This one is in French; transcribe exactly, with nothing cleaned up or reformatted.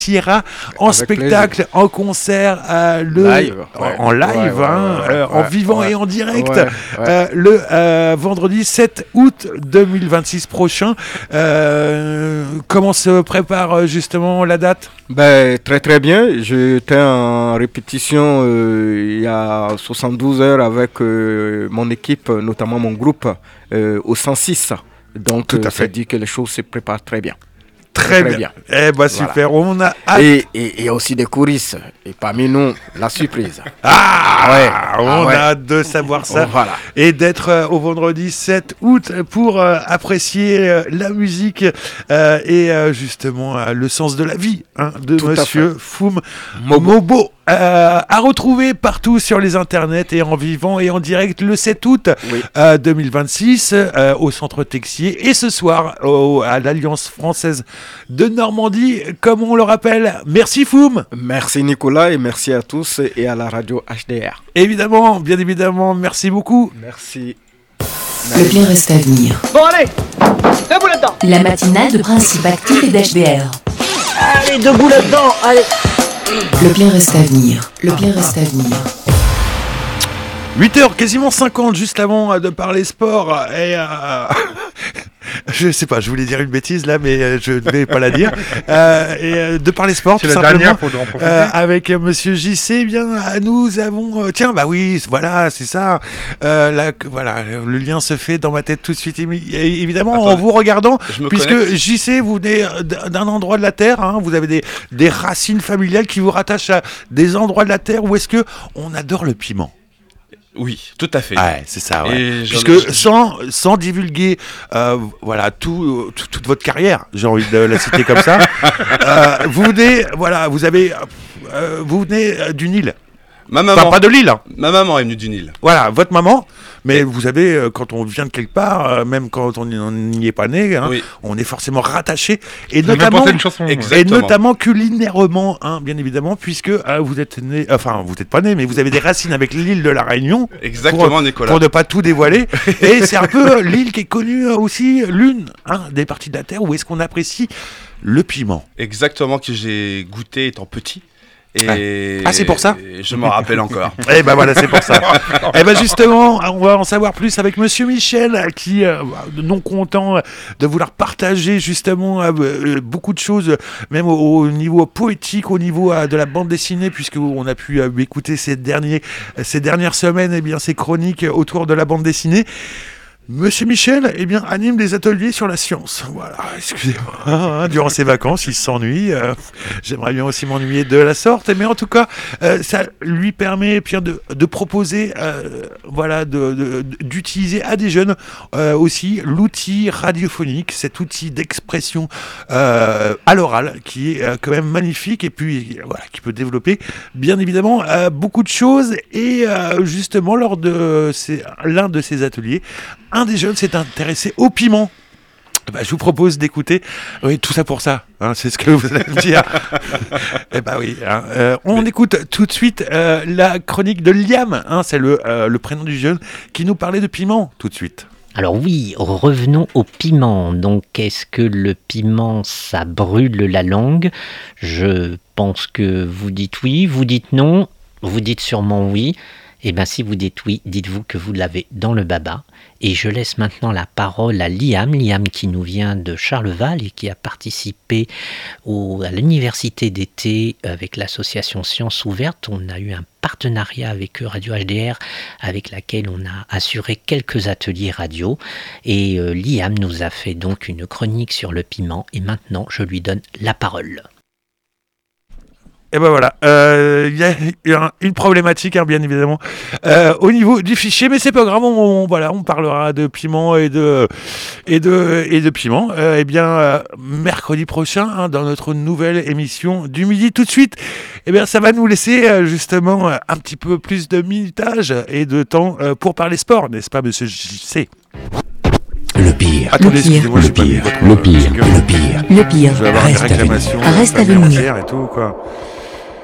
Sierra en Avec spectacle, plaisir. en concert, euh, le, Live, ouais. en live, Ouais, ouais, hein, ouais, euh, ouais, en vivant ouais. et en direct, Ouais, ouais. euh, le euh, vendredi sept août deux mille vingt-six prochain. Euh, comment se prépare euh, justement la date ? Ben, très très bien. J'étais en répétition euh, il y a soixante-douze heures avec euh, mon équipe, notamment mon groupe, euh, au cent six. Donc, Tout à euh, fait. ça dit que les choses se préparent très bien. Très, très bien. bien. Eh ben super, Voilà. on a hâte. Et et- il y a aussi des coulisses. Et parmi nous, la surprise. Ah, ouais. on Ah ouais. a hâte de savoir ça. Oh, voilà. Et d'être euh, au vendredi sept août pour euh, apprécier euh, la musique euh, et euh, justement euh, le sens de la vie hein, de Tout à Monsieur Foum Mobo. Mobo. Euh, à retrouver partout sur les internets et en vivant et en direct le sept août Oui. euh, deux mille vingt-six euh, au Centre Texier et ce soir au- à l'Alliance Française de Normandie, comme on le rappelle. Merci Foum. Merci Nicolas et merci à tous et à la radio H D R. Évidemment, bien évidemment, merci beaucoup. Merci. Le bien reste à venir. Bon allez, debout là-dedans. La matinale de Principe Actif et d'H D R. Allez, debout là-dedans, allez. Le bien reste à venir. Le bien reste à venir. huit heures, quasiment cinquante, juste avant euh, de parler sport. Et euh, je sais pas, je voulais dire une bêtise là, mais euh, je ne vais pas la dire. Euh, et euh, de parler sport, C'est tout la simplement. dernière, faut en profiter. Euh, avec euh, Monsieur J C, eh bien, euh, nous avons. euh, tiens, bah oui, voilà, c'est ça. Euh, là, que- voilà, le lien se fait dans ma tête tout de suite, émi- é- évidemment, en Attendez, vous regardant, je me puisque connecte. J C, vous venez euh, d- d'un endroit de la terre, hein, vous avez des, des racines familiales qui vous rattachent à des endroits de la terre où est-ce que on adore le piment. Oui, tout à fait. Ouais, c'est ça. Ouais. Et j'en- Puisque je- sans, sans divulguer euh, voilà, tout, euh, tout- toute votre carrière, j'ai envie de la citer comme ça, euh, vous venez, voilà, vous avez, euh, vous venez euh, du Nil. Ma Enfin, maman, pas de l'île. Hein. ma maman est venue du Nil. Voilà, votre maman. Mais vous savez, euh, quand on vient de quelque part, euh, même quand on n'y est pas né, hein, Oui. on est forcément rattaché. Et J'ai même notamment, pensé à une chanson. ouais. Exact. et Exactement. notamment culinairement, hein, bien évidemment, puisque euh, vous êtes né, enfin, vous n'êtes pas né, mais vous avez des racines avec l'île de la Réunion. Exactement, pour, Nicolas. Pour ne pas tout dévoiler. Et c'est un peu euh, l'île qui est connue euh, aussi, l'une hein, des parties de la Terre où est-ce qu'on apprécie le piment. Exactement, que j'ai goûté étant petit. Et Ouais. Ah, c'est pour ça et je m'en rappelle encore. Eh ben voilà, c'est pour ça. Eh ben justement, on va en savoir plus avec Monsieur Michel, qui euh, non content de vouloir partager justement euh, euh, beaucoup de choses, même au, au niveau poétique, au niveau euh, de la bande dessinée, puisque on a pu euh, écouter ces derniers, ces dernières semaines, eh bien ces chroniques autour de la bande dessinée. Monsieur Michel, eh bien, anime des ateliers sur la science. Voilà, excusez-moi. hein, durant ses vacances, il s'ennuie. euh, J'aimerais bien aussi m'ennuyer de la sorte, mais en tout cas, euh, ça lui permet eh bien, de, de proposer, euh, voilà, de, de- d'utiliser à des jeunes euh, aussi l'outil radiophonique, cet outil d'expression euh, à l'oral, qui est euh, quand même magnifique et puis euh, voilà, qui peut développer, bien évidemment, euh, beaucoup de choses. Et euh, justement, lors de ces, l'un de ces ateliers, un des jeunes s'est intéressé au piment. Eh ben, je vous propose d'écouter. Oui, tout ça pour ça. hein, c'est ce que vous allez me dire. Eh ben oui. hein, euh, on écoute tout de suite euh, la chronique de Liam. hein, c'est le, euh, le prénom du jeune qui nous parlait de piment. Tout de suite. Alors oui, revenons au piment. Donc, est-ce que le piment, ça brûle la langue ? Je pense que vous dites oui, vous dites non, vous dites sûrement oui. Eh bien, si vous dites oui, dites-vous que vous l'avez dans le baba. Et je laisse maintenant la parole à Liam, Liam qui nous vient de Charleval et qui a participé au, à l'université d'été avec l'association Sciences Ouvertes. On a eu un partenariat avec eux, Radio H D R, avec laquelle on a assuré quelques ateliers radio. Et euh, Liam nous a fait donc une chronique sur le piment. Et maintenant, je lui donne la parole. Et ben voilà, euh, il y a- il y a une problématique, hein, bien évidemment, euh, au niveau du fichier, mais c'est pas grave, on, on- voilà, on parlera de piment et de et de et de piment. Euh, eh bien, euh, mercredi prochain, hein, dans notre nouvelle émission du midi, tout de suite, eh bien, ça va nous laisser euh, justement euh, un petit peu plus de minutage et de temps euh, pour parler sport, n'est-ce pas, Monsieur J C? Le pire, Attendez, Le pire, excusez-moi, le j'ai pas mis pire, votre, le euh, pire, jingle. le pire. Le pire Je vais avoir Reste des à venir. réclamations. Reste à famille venir. entière et tout, quoi.